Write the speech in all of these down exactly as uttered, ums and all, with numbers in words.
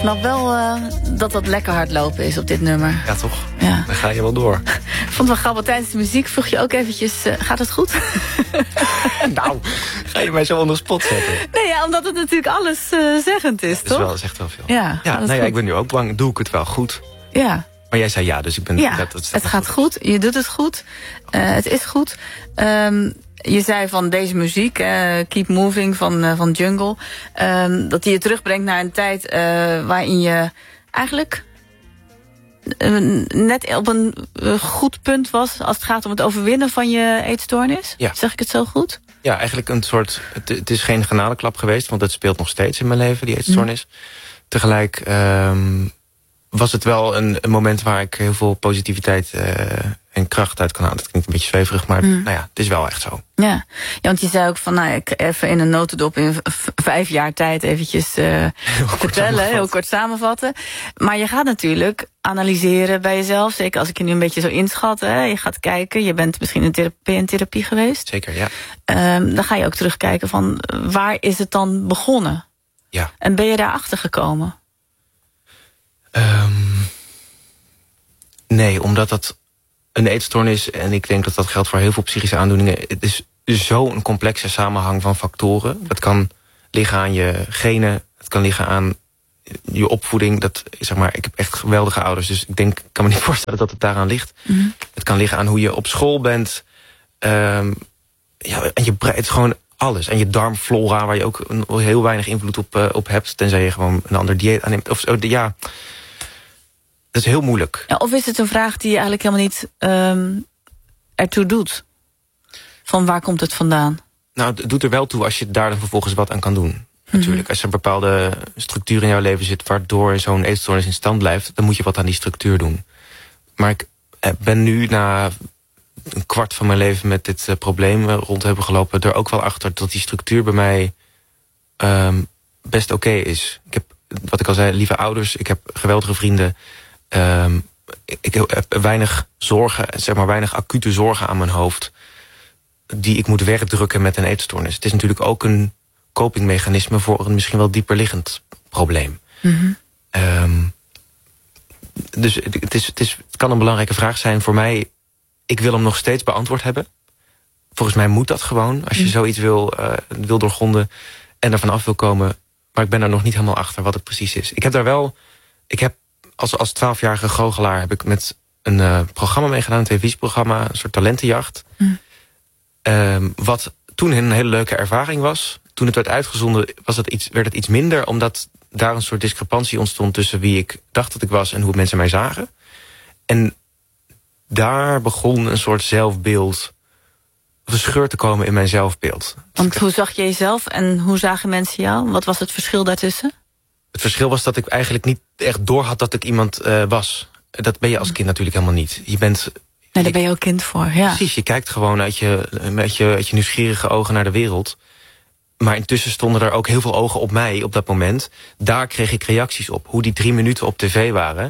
snap wel uh, dat dat lekker hardlopen is op dit nummer. Ja, toch? Ja. Dan ga je wel door. Ik vond het wel grappig, tijdens de muziek vroeg je ook eventjes, uh, gaat het goed? Nou, ga je mij zo onder de spot zetten? Nee, ja, omdat het natuurlijk alles uh, zeggend is, dat toch? Is wel, zegt wel veel. Ja, ja, nou ja, ik ben nu ook bang. Doe ik het wel goed? Ja. Maar jij zei ja, dus ik ben... Ja, dat, dat het gaat goed. Je doet het goed. Uh, het is goed. Um, je zei van deze muziek, uh, Keep Moving van, uh, van Jungle, um, dat die je terugbrengt naar een tijd uh, waarin je eigenlijk uh, net op een uh, goed punt was als het gaat om het overwinnen van je eetstoornis. Ja. Zeg ik het zo goed? Ja, eigenlijk een soort... Het, het is geen genadeklap geweest, want het speelt nog steeds in mijn leven, die eetstoornis. Mm. Tegelijk um, was het wel een, een moment waar ik heel veel positiviteit uh, en kracht uit kan halen. Dat klinkt een beetje zweverig, maar mm. nou ja, het is wel echt zo. Ja, ja, want je zei ook van, nou, ik even in een notendop in v- vijf jaar tijd eventjes uh, vertellen, heel kort samenvatten. Maar je gaat natuurlijk analyseren bij jezelf, zeker als ik je nu een beetje zo inschat. Hè, je gaat kijken, je bent misschien in therapie, in therapie geweest. Zeker, ja. Um, dan ga je ook terugkijken van, waar is het dan begonnen? Ja. En ben je daarachter gekomen? Um, nee, omdat dat een eetstoornis, en ik denk dat dat geldt voor heel veel psychische aandoeningen, het is zo'n complexe samenhang van factoren. Het kan liggen aan je genen, het kan liggen aan je opvoeding. Dat, zeg maar, ik heb echt geweldige ouders, dus ik denk, ik kan me niet voorstellen dat het daaraan ligt. Mm-hmm. Het kan liggen aan hoe je op school bent. Um, ja, en je, het is gewoon alles. En je darmflora, waar je ook een, heel weinig invloed op, uh, op hebt, tenzij je gewoon een ander dieet aanneemt. Of, uh, ja, dat is heel moeilijk. Ja, of is het een vraag die je eigenlijk helemaal niet um, ertoe doet? Van waar komt het vandaan? Nou, het doet er wel toe als je daar dan vervolgens wat aan kan doen. Mm-hmm. Natuurlijk, als er een bepaalde structuur in jouw leven zit waardoor zo'n eetstoornis in stand blijft, dan moet je wat aan die structuur doen. Maar ik ben nu na een kwart van mijn leven met dit uh, probleem rond hebben gelopen, er ook wel achter dat die structuur bij mij um, best oké okay is. Ik heb, wat ik al zei, lieve ouders, ik heb geweldige vrienden. Um, ik, ik heb weinig zorgen, zeg maar weinig acute zorgen aan mijn hoofd die ik moet wegdrukken met een eetstoornis. Het is natuurlijk ook een copingmechanisme voor een misschien wel dieperliggend probleem. Mm-hmm. Um, dus het, is, het, is, het kan een belangrijke vraag zijn voor mij. Ik wil hem nog steeds beantwoord hebben. Volgens mij moet dat gewoon. Als je mm. zoiets wil, uh, wil doorgronden en er vanaf wil komen. Maar ik ben er nog niet helemaal achter wat het precies is. Ik heb daar wel... Ik heb als, als twaalfjarige goochelaar heb ik met een uh, programma meegedaan. Een televisieprogramma. Een soort talentenjacht. Mm. Um, wat toen een hele leuke ervaring was. Toen het werd uitgezonden was het iets, werd het iets minder. Omdat daar een soort discrepantie ontstond tussen wie ik dacht dat ik was en hoe mensen mij zagen. En daar begon een soort zelfbeeld verscheur te komen in mijn zelfbeeld. Want hoe zag je jezelf en hoe zagen mensen jou? Wat was het verschil daartussen? Het verschil was dat ik eigenlijk niet echt door had dat ik iemand uh, was. Dat ben je als kind natuurlijk helemaal niet. Je bent... Nee, daar ben je ook kind voor, ja. Precies, je kijkt gewoon uit je, met je, uit je nieuwsgierige ogen naar de wereld. Maar intussen stonden er ook heel veel ogen op mij op dat moment. Daar kreeg ik reacties op. Hoe die drie minuten op tv waren.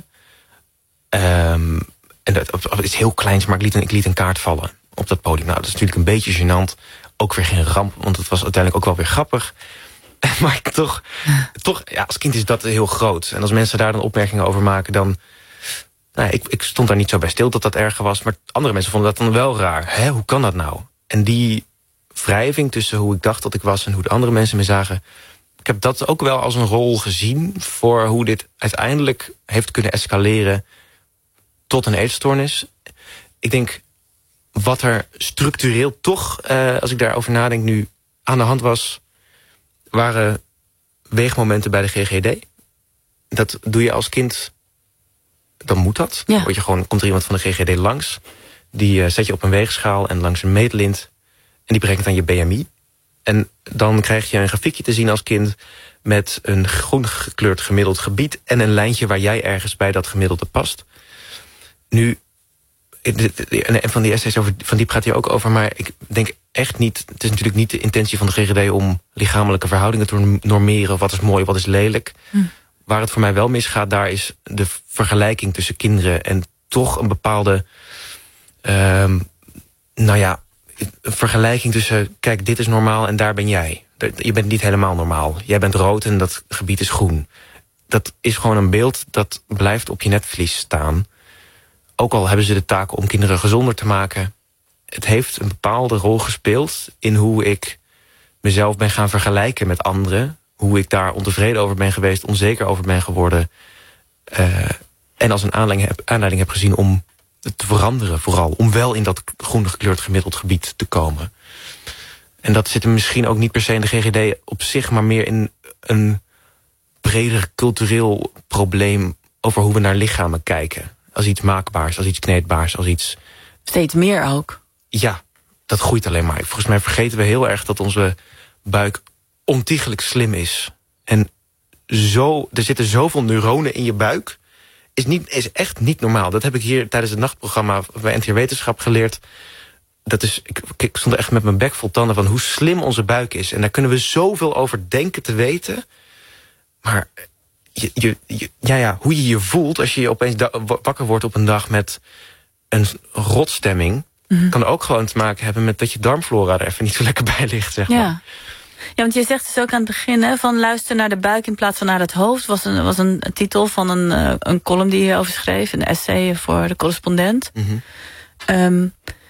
Um, en dat is heel kleins, maar ik liet, een, ik liet een kaart vallen op dat podium. Nou, dat is natuurlijk een beetje gênant. Ook weer geen ramp, want het was uiteindelijk ook wel weer grappig. Maar ik toch, toch ja, als kind is dat heel groot. En als mensen daar dan opmerkingen over maken, dan... Nou, ik, ik stond daar niet zo bij stil dat dat erger was. Maar andere mensen vonden dat dan wel raar. Hè, hoe kan dat nou? En die wrijving tussen hoe ik dacht dat ik was en hoe de andere mensen me zagen, ik heb dat ook wel als een rol gezien voor hoe dit uiteindelijk heeft kunnen escaleren tot een eetstoornis. Ik denk, wat er structureel toch, uh, als ik daarover nadenk nu, aan de hand was, waren weegmomenten bij de G G D. Dat doe je als kind, dan moet dat. Ja. Dan word je gewoon, komt er iemand van de G G D langs. Die uh, zet je op een weegschaal en langs een meetlint. En die berekent dan je B M I. En dan krijg je een grafiekje te zien als kind met een groen gekleurd gemiddeld gebied en een lijntje waar jij ergens bij dat gemiddelde past. Nu, en van die essays over, van die praat hij ook over, maar ik denk echt niet, het is natuurlijk niet de intentie van de G G D om lichamelijke verhoudingen te normeren. Wat is mooi, wat is lelijk. Hm. Waar het voor mij wel misgaat, daar is de vergelijking tussen kinderen en toch een bepaalde, um, nou ja, een vergelijking tussen, kijk, dit is normaal en daar ben jij. Je bent niet helemaal normaal. Jij bent rood en dat gebied is groen. dat is gewoon een beeld dat blijft op je netvlies staan. Ook al hebben ze de taak om kinderen gezonder te maken. Het heeft een bepaalde rol gespeeld in hoe ik mezelf ben gaan vergelijken met anderen. Hoe ik daar ontevreden over ben geweest, onzeker over ben geworden. Uh, en als een aanleiding heb, aanleiding heb gezien om te veranderen vooral. Om wel in dat groen gekleurd gemiddeld gebied te komen. En dat zit hem misschien ook niet per se in de G G D op zich, maar meer in een breder cultureel probleem over hoe we naar lichamen kijken. Als iets maakbaars, als iets kneedbaars, als iets... Steeds meer ook. Ja, dat groeit alleen maar. Volgens mij vergeten we heel erg dat onze buik ontiegelijk slim is. En zo, er zitten zoveel neuronen in je buik. Is, niet, is echt niet normaal. Dat heb ik hier tijdens het nachtprogramma bij N T R Wetenschap geleerd. Dat is, ik, ik stond echt met mijn bek vol tanden van hoe slim onze buik is. En daar kunnen we zoveel over denken te weten. Maar je, je, je, ja, ja, hoe je je voelt als je je opeens da- wakker wordt op een dag met een rotstemming... Mm-hmm. Kan ook gewoon te maken hebben met dat je darmflora er even niet zo lekker bij ligt, zeg maar. Ja. Ja, want je zegt dus ook aan het begin, hè, van luister naar de buik in plaats van naar het hoofd. Was een, was een titel van een, uh, een column die je over schreef, een essay voor de correspondent. Mm-hmm. Um,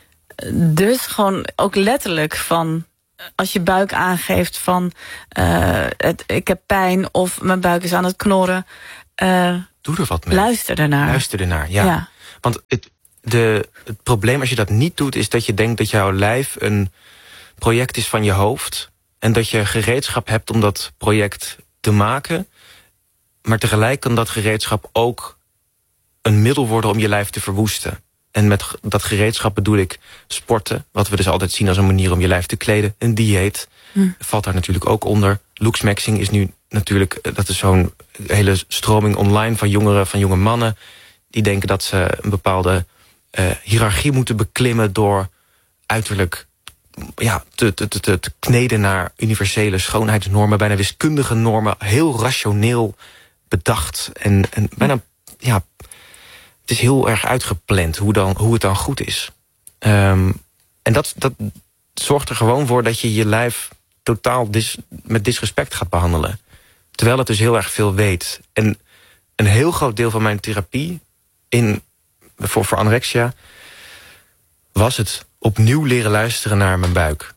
dus gewoon ook letterlijk van, als je buik aangeeft van, uh, het, ik heb pijn of mijn buik is aan het knorren. Uh, Doe er wat mee. Luister ernaar. Luister ernaar, ja. ja. Want het, de, het probleem als je dat niet doet, is dat je denkt dat jouw lijf een project is van je hoofd. En dat je gereedschap hebt om dat project te maken. Maar tegelijk kan dat gereedschap ook een middel worden om je lijf te verwoesten. En met dat gereedschap bedoel ik sporten. Wat we dus altijd zien als een manier om je lijf te kleden. Een dieet hm. valt daar natuurlijk ook onder. Looksmaxing is nu natuurlijk, dat is zo'n hele stroming online van jongeren, van jonge mannen. Die denken dat ze een bepaalde uh, hiërarchie moeten beklimmen door uiterlijk ja, te, te, te, te kneden naar universele schoonheidsnormen, bijna wiskundige normen, heel rationeel bedacht. En, en bijna, ja, het is heel erg uitgepland hoe, dan, hoe het dan goed is. Um, en dat, dat zorgt er gewoon voor dat je je lijf totaal dis, met disrespect gaat behandelen. Terwijl het dus heel erg veel weet. En een heel groot deel van mijn therapie in, voor, voor anorexia was het opnieuw leren luisteren naar mijn buik.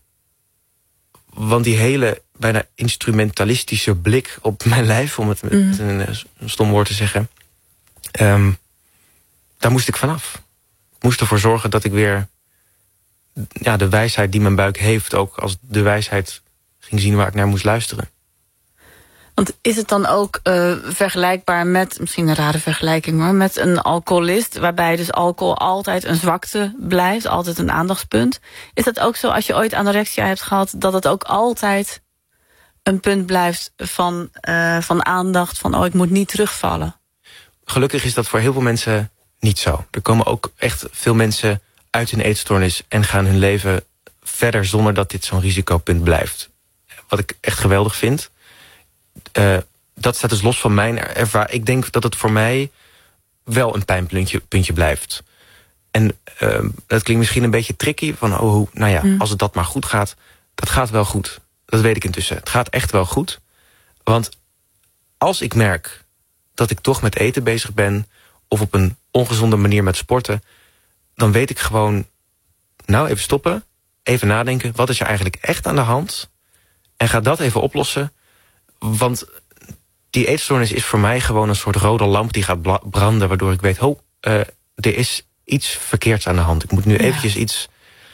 Want die hele bijna instrumentalistische blik op mijn lijf, om het met mm. een, een stom woord te zeggen, um, daar moest ik vanaf. Ik moest ervoor zorgen dat ik weer ja, de wijsheid die mijn buik heeft ook als de wijsheid ging zien waar ik naar moest luisteren. Want is het dan ook uh, vergelijkbaar met, misschien een rare vergelijking, maar met een alcoholist, waarbij dus alcohol altijd een zwakte blijft, altijd een aandachtspunt? Is dat ook zo als je ooit anorexia hebt gehad, dat het ook altijd een punt blijft van, uh, van aandacht, van oh, ik moet niet terugvallen? Gelukkig is dat voor heel veel mensen niet zo. Er komen ook echt veel mensen uit hun eetstoornis en gaan hun leven verder zonder dat dit zo'n risicopunt blijft. Wat ik echt geweldig vind. Uh, dat staat dus los van mijn ervaring. Ik denk dat het voor mij wel een pijnpuntje puntje blijft. En uh, dat klinkt misschien een beetje tricky. Van, oh, hoe, nou ja, mm. als het dat maar goed gaat. Dat gaat wel goed. Dat weet ik intussen. Het gaat echt wel goed. Want als ik merk dat ik toch met eten bezig ben, of op een ongezonde manier met sporten, dan weet ik gewoon, nou even stoppen, even nadenken. Wat is er eigenlijk echt aan de hand? En ga dat even oplossen. Want die eetstoornis is voor mij gewoon een soort rode lamp die gaat branden, waardoor ik weet, oh, uh, er is iets verkeerds aan de hand. Ik moet nu ja. eventjes iets,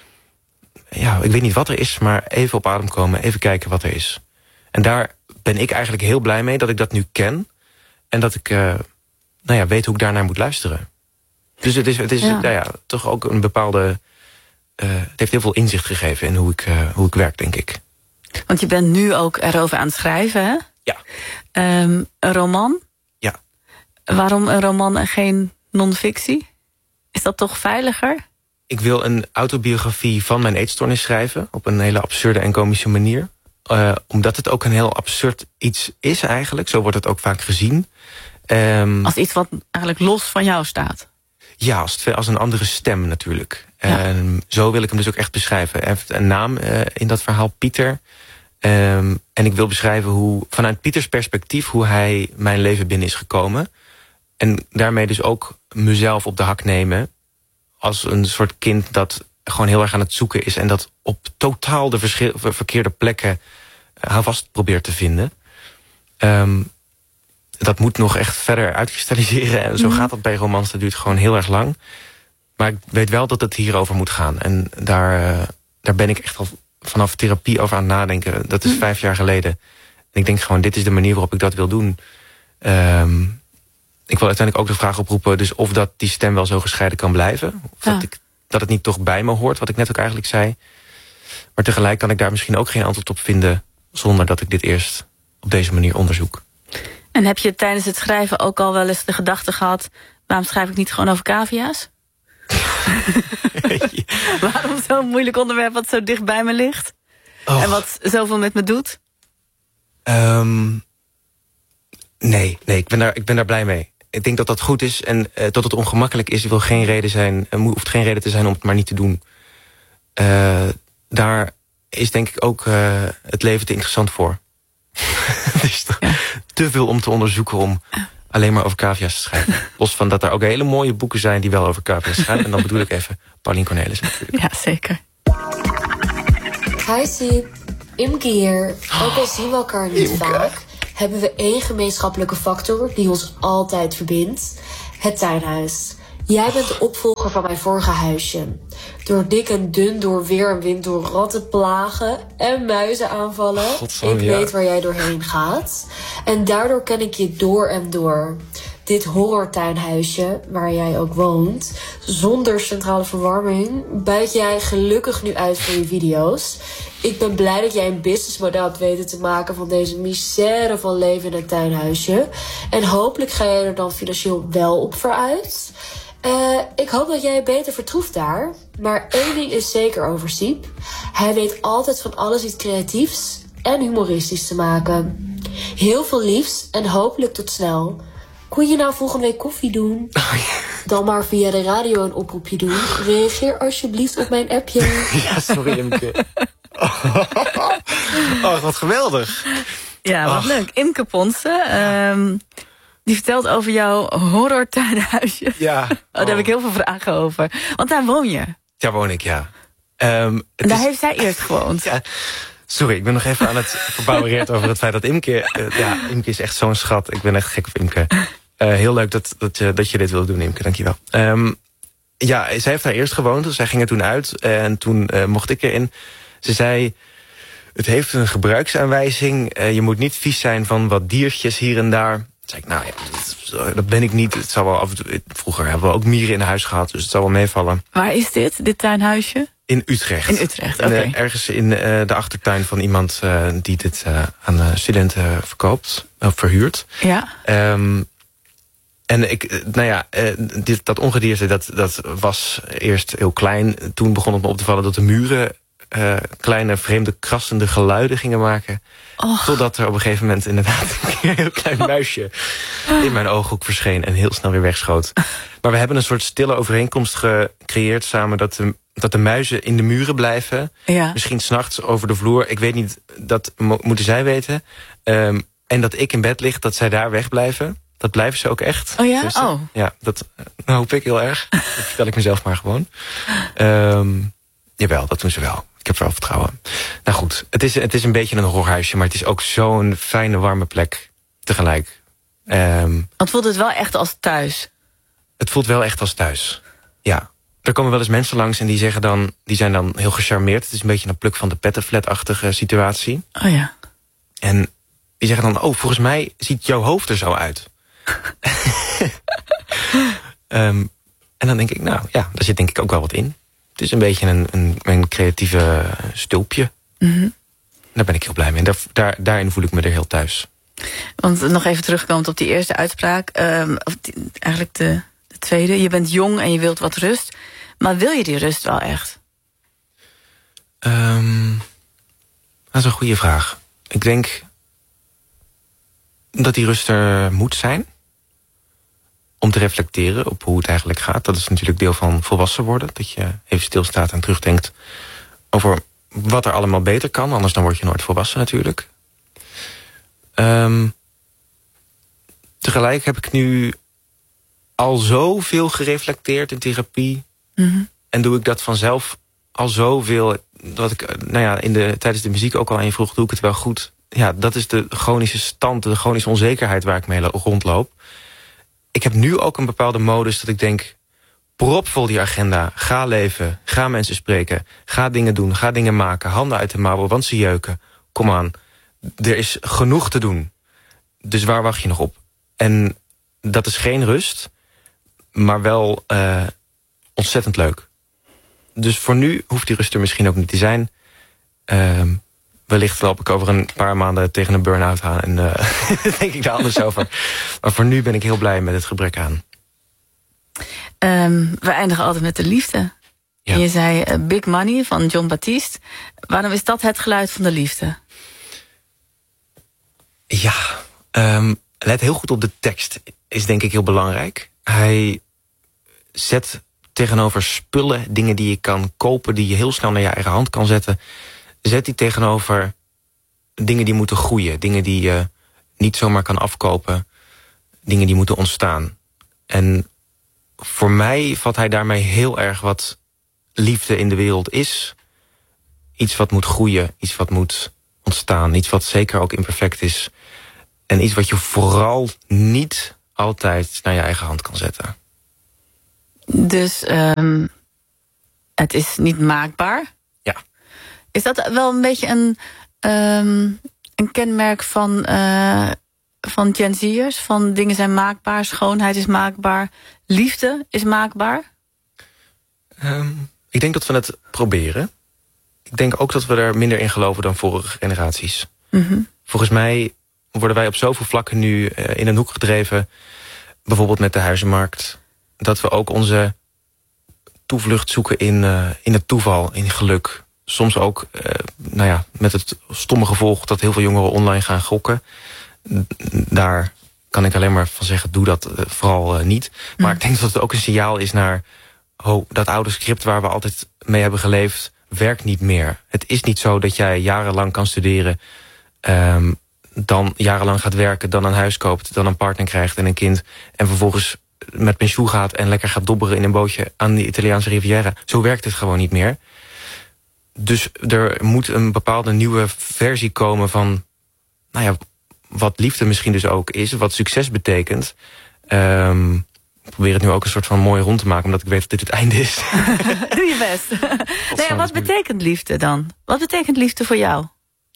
ja, ik weet niet wat er is, maar even op adem komen, even kijken wat er is. En daar ben ik eigenlijk heel blij mee dat ik dat nu ken en dat ik, uh, nou ja, weet hoe ik daarnaar moet luisteren. Dus het is, het is ja. Nou ja, toch ook een bepaalde, uh, het heeft heel veel inzicht gegeven in hoe ik, uh, hoe ik werk, denk ik. Want je bent nu ook erover aan het schrijven, hè? Ja. Um, een roman? Ja. Waarom een roman en geen non-fictie? Is dat toch veiliger? Ik wil een autobiografie van mijn eetstoornis schrijven, op een hele absurde en komische manier. Uh, omdat het ook een heel absurd iets is eigenlijk. Zo wordt het ook vaak gezien. Um, als iets wat eigenlijk los van jou staat. Ja, als, als een andere stem natuurlijk. Ja. Um, zo wil ik hem dus ook echt beschrijven. Hij heeft een naam uh, in dat verhaal, Pieter. Um, en ik wil beschrijven hoe, vanuit Pieters perspectief, hoe hij mijn leven binnen is gekomen. En daarmee dus ook mezelf op de hak nemen als een soort kind dat gewoon heel erg aan het zoeken is en dat op totaal de verschil, verkeerde plekken houvast probeert te vinden. Um, dat moet nog echt verder uitkristalliseren. En zo gaat dat bij romans. Dat duurt gewoon heel erg lang. Maar ik weet wel dat het hierover moet gaan. En daar, uh, daar ben ik echt al vanaf therapie over aan het nadenken. Dat is mm. vijf jaar geleden. En ik denk gewoon, dit is de manier waarop ik dat wil doen. Um, ik wil uiteindelijk ook de vraag oproepen, dus of dat die stem wel zo gescheiden kan blijven. Of ja. dat, ik, dat het niet toch bij me hoort, wat ik net ook eigenlijk zei. Maar tegelijk kan ik daar misschien ook geen antwoord op vinden zonder dat ik dit eerst op deze manier onderzoek. En heb je tijdens het schrijven ook al wel eens de gedachte gehad, waarom schrijf ik niet gewoon over cavia's? Waarom zo'n moeilijk onderwerp wat zo dicht bij me ligt? Oh. En wat zoveel met me doet? Um, nee, nee ik, ben daar, ik ben daar blij mee. Ik denk dat dat goed is en uh, dat het ongemakkelijk is, wil geen reden zijn, uh, hoeft geen reden te zijn om het maar niet te doen. Uh, daar is denk ik ook uh, het leven te interessant voor. Er is toch ja. te veel om te onderzoeken om alleen maar over cavia's te schrijven. Los van dat er ook hele mooie boeken zijn die wel over cavia's schrijven. En dan bedoel ik even Paulien Cornelis natuurlijk. Ja, zeker. Hi Siep, Imke hier. Ook al zien we elkaar niet Imke. vaak, hebben we één gemeenschappelijke factor die ons altijd verbindt. Het tuinhuis. Jij bent de opvolger van mijn vorige huisje. Door dik en dun, door weer en wind, door rattenplagen en muizenaanvallen. Ik ja. weet waar jij doorheen gaat. En daardoor ken ik je door en door. Dit horrortuinhuisje, waar jij ook woont, zonder centrale verwarming, buit jij gelukkig nu uit voor je video's. Ik ben blij dat jij een businessmodel hebt weten te maken van deze misère van leven in het tuinhuisje. En hopelijk ga jij er dan financieel wel op vooruit. Uh, ik hoop dat jij je beter vertroeft daar. Maar één ding is zeker over Siep. Hij weet altijd van alles iets creatiefs en humoristisch te maken. Heel veel liefs en hopelijk tot snel. Kon je nou volgende week koffie doen? Oh, ja. Dan maar via de radio een oproepje doen. Reageer alsjeblieft op mijn appje. Ja, sorry Imke. Oh, oh wat geweldig. Ja, wat oh. leuk. Imke Ponsen. Um, die vertelt over jouw horrortuinhuisje. Ja. Oh, daar oh. heb ik heel veel vragen over. Want daar woon je. Daar woon ik, ja. Um, en daar is... heeft zij eerst gewoond. Ja. Sorry, ik ben nog even aan het verbouwereerd over het feit dat Imke... Uh, ja, Imke is echt zo'n schat. Ik ben echt gek op Imke. Uh, heel leuk dat, dat, je, dat je dit wil doen, Imke. Dankjewel. Um, ja, zij heeft daar eerst gewoond. Dus zij ging er toen uit. En toen uh, mocht ik erin. Ze zei... Het heeft een gebruiksaanwijzing. Uh, je moet niet vies zijn van wat diertjes hier en daar. Toen zei ik, nou ja, dat, dat ben ik niet. Het zal wel af en toe, vroeger hebben we ook mieren in huis gehad. Dus het zal wel meevallen. Waar is dit, dit tuinhuisje? In Utrecht. In Utrecht, oké. Okay. Ergens in uh, de achtertuin van iemand uh, die dit uh, aan uh, studenten verkoopt. Of verhuurt. Ja. Um, en ik, nou ja, uh, dit, dat ongedierte, dat, dat was eerst heel klein. Toen begon het me op te vallen dat de muren uh, kleine, vreemde, krassende geluiden gingen maken. Oh. Totdat er op een gegeven moment inderdaad een heel klein muisje in mijn ooghoek verscheen en heel snel weer wegschoot. Maar we hebben een soort stille overeenkomst gecreëerd samen dat de, dat de muizen in de muren blijven. Ja. Misschien 's nachts over de vloer. Ik weet niet, dat mo- moeten zij weten. Um, en dat ik in bed lig, dat zij daar wegblijven. Dat blijven ze ook echt. Oh ja? Dus, oh. Ja, dat uh, hoop ik heel erg. Dat vertel ik mezelf maar gewoon. Um, jawel, dat doen ze wel. Ik heb er wel vertrouwen. Nou goed, het is, het is een beetje een horrorhuisje, maar het is ook zo'n fijne, warme plek tegelijk. Um, Want voelt het wel echt als thuis? Het voelt wel echt als thuis, ja. Er komen wel eens mensen langs en die zeggen dan, die zijn dan heel gecharmeerd. Het is een beetje een pluk van de pettenflat-achtige situatie. Oh ja. En die zeggen dan, oh, volgens mij ziet jouw hoofd er zo uit. um, en dan denk ik, nou ja, daar zit denk ik ook wel wat in. Het is een beetje een, een, een creatieve stulpje. Mm-hmm. Daar ben ik heel blij mee. En daar, daar, daarin voel ik me er heel thuis. Want nog even terugkomend op die eerste uitspraak. Um, of die, eigenlijk de, de tweede. Je bent jong en je wilt wat rust. Maar wil je die rust wel echt? Um, dat is een goede vraag. Ik denk dat die rust er moet zijn. Om te reflecteren op hoe het eigenlijk gaat. Dat is natuurlijk deel van volwassen worden. Dat je even stilstaat en terugdenkt over wat er allemaal beter kan. Anders dan word je nooit volwassen natuurlijk. Um, tegelijk heb ik nu al zoveel gereflecteerd in therapie. Mm-hmm. En doe ik dat vanzelf al zoveel. Dat ik, nou ja, in de, tijdens de muziek ook al aan je vroeg, doe ik het wel goed. Ja, dat is de chronische stand, de chronische onzekerheid waar ik mee rondloop. Ik heb nu ook een bepaalde modus dat ik denk, propvol die agenda. Ga leven, ga mensen spreken, ga dingen doen, ga dingen maken. Handen uit de mouwen, want ze jeuken. Kom aan, er is genoeg te doen. Dus waar wacht je nog op? En dat is geen rust, maar wel uh, ontzettend leuk. Dus voor nu hoeft die rust er misschien ook niet te zijn. Uh, wellicht loop ik over een paar maanden tegen een burn-out aan. En uh, denk ik daar anders over. Maar voor nu ben ik heel blij met het gebrek aan. Um, we eindigen altijd met de liefde. Ja. Je zei uh, Big Money van Jon Batiste. Waarom is dat het geluid van de liefde? Ja, um, let heel goed op de tekst. Is denk ik heel belangrijk. Hij zet tegenover spullen, dingen die je kan kopen, die je heel snel naar je eigen hand kan zetten, zet hij tegenover dingen die moeten groeien, dingen die je niet zomaar kan afkopen, dingen die moeten ontstaan. En voor mij vat hij daarmee heel erg wat liefde in de wereld is. Iets wat moet groeien, iets wat moet ontstaan, iets wat zeker ook imperfect is. En iets wat je vooral niet altijd naar je eigen hand kan zetten. Dus um, het is niet maakbaar? Ja. Is dat wel een beetje een, um, een kenmerk van, uh, van Gen Z'ers? Van dingen zijn maakbaar, schoonheid is maakbaar, liefde is maakbaar? Um, ik denk dat we het proberen. Ik denk ook dat we er minder in geloven dan vorige generaties. Mm-hmm. Volgens mij worden wij op zoveel vlakken nu uh, in een hoek gedreven. Bijvoorbeeld met de huizenmarkt. Dat we ook onze toevlucht zoeken in, uh, in het toeval, in geluk. Soms ook uh, nou ja, met het stomme gevolg dat heel veel jongeren online gaan gokken. Daar kan ik alleen maar van zeggen, doe dat uh, vooral uh, niet. Maar mm. ik denk dat het ook een signaal is naar oh, dat oude script waar we altijd mee hebben geleefd, werkt niet meer. Het is niet zo dat jij jarenlang kan studeren, um, dan jarenlang gaat werken, dan een huis koopt, dan een partner krijgt en een kind en vervolgens met pensioen gaat en lekker gaat dobberen in een bootje aan de Italiaanse Riviera. Zo werkt het gewoon niet meer. Dus er moet een bepaalde nieuwe versie komen van, nou ja, wat liefde misschien dus ook is, wat succes betekent. Um, ik probeer het nu ook een soort van mooi rond te maken, omdat ik weet dat dit het einde is. Doe je best. Nou ja, wat betekent liefde dan? Wat betekent liefde voor jou?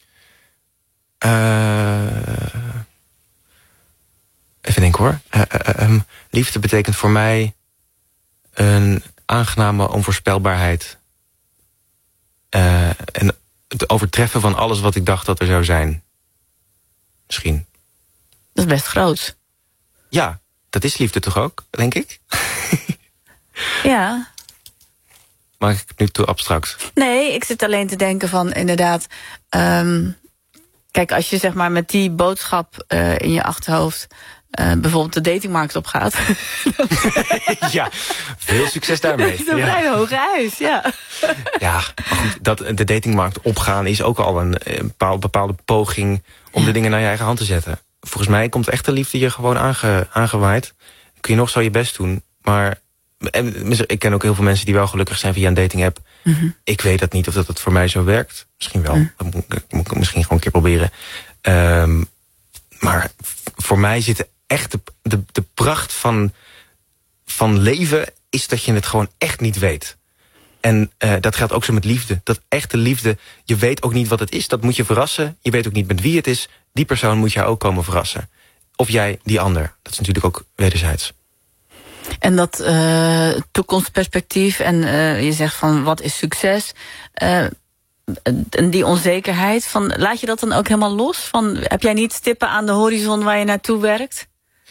Uh, even denken hoor. Uh, uh, um, liefde betekent voor mij een aangename onvoorspelbaarheid. Uh, en het overtreffen van alles wat ik dacht dat er zou zijn. Misschien. Dat is best groot. Ja, dat is liefde toch ook, denk ik? Ja. Maak ik het nu te abstract? Nee, ik zit alleen te denken van inderdaad. Um, kijk, als je zeg maar met die boodschap uh, in je achterhoofd Uh, bijvoorbeeld de datingmarkt opgaat. Ja, veel succes daarmee. Dat is een vrij hoge huis, ja. Ja, maar goed, dat de datingmarkt opgaan is ook al een, een bepaalde, bepaalde poging om ja. de dingen naar je eigen hand te zetten. Volgens mij komt echte liefde je gewoon aange, aangewaaid. Kun je nog zo je best doen, maar en, ik ken ook heel veel mensen die wel gelukkig zijn via een dating app. Mm-hmm. Ik weet dat niet of dat het voor mij zo werkt. Misschien wel, mm. dat moet, moet ik misschien gewoon een keer proberen. Um, maar voor mij zitten echt de, de, de pracht van, van leven is dat je het gewoon echt niet weet. En uh, dat geldt ook zo met liefde. Dat echte liefde, je weet ook niet wat het is. Dat moet je verrassen. Je weet ook niet met wie het is. Die persoon moet jou ook komen verrassen. Of jij die ander. Dat is natuurlijk ook wederzijds. En dat uh, toekomstperspectief en uh, je zegt van wat is succes? Uh, En die onzekerheid, van, laat je dat dan ook helemaal los? Van, heb jij niet stippen aan de horizon waar je naartoe werkt?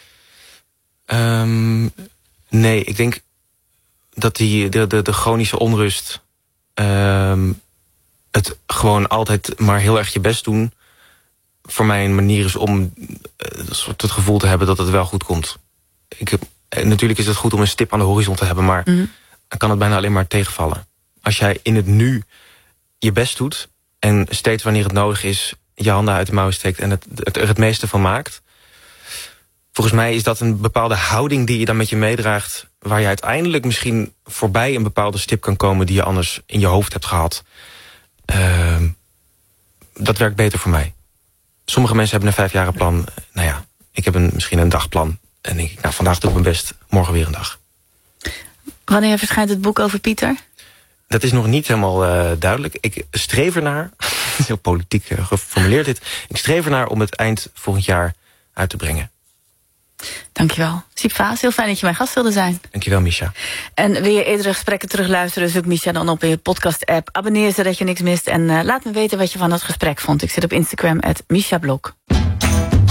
Um, nee, ik denk dat die, de, de, de chronische onrust, um, het gewoon altijd maar heel erg je best doen, voor mij een manier is om uh, soort het gevoel te hebben dat het wel goed komt. Ik heb, natuurlijk is het goed om een stip aan de horizon te hebben, maar mm-hmm. dan kan het bijna alleen maar tegenvallen. Als jij in het nu je best doet en steeds wanneer het nodig is je handen uit de mouwen steekt en het, het er het meeste van maakt. Volgens mij is dat een bepaalde houding die je dan met je meedraagt, waar je uiteindelijk misschien voorbij een bepaalde stip kan komen die je anders in je hoofd hebt gehad. Uh, dat werkt beter voor mij. Sommige mensen hebben een vijfjarenplan. Nou ja, ik heb een, misschien een dagplan. En denk ik, nou, vandaag doe ik mijn best, morgen weer een dag. Wanneer verschijnt het boek over Pieter? Dat is nog niet helemaal uh, duidelijk. Ik streef ernaar, heel politiek uh, geformuleerd dit. Ik streef ernaar om het eind volgend jaar uit te brengen. Dankjewel. Siep Vaas, heel fijn dat je mijn gast wilde zijn. Dankjewel, Misha. En wil je eerdere gesprekken terugluisteren, zoek Misha dan op in je podcast-app. Abonneer zodat je niks mist en uh, laat me weten wat je van dat gesprek vond. Ik zit op Instagram, at Misha Blok.